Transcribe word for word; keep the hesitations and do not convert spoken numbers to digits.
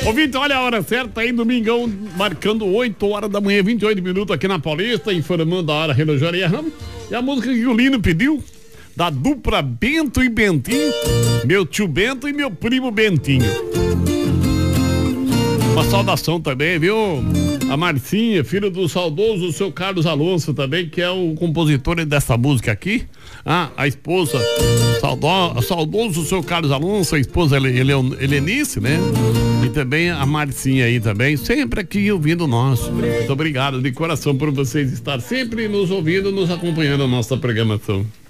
Ouvinte, olha a hora certa aí, domingão, marcando oito horas da manhã, vinte e oito minutos aqui na Paulista, informando a hora relojoaria Ramos. E a música que o Lino pediu, da dupla Bento e Bentinho, meu tio Bento e meu primo Bentinho. Uma saudação também, viu? A Marcinha, filha do saudoso seu Carlos Alonso também, que é o compositor dessa música aqui. Ah, a esposa, saudo, saudoso seu Carlos Alonso, a esposa Ele, Helenice, né? E também a Marcinha aí também, sempre aqui ouvindo nós. Muito obrigado de coração por vocês estar sempre nos ouvindo, nos acompanhando a nossa programação.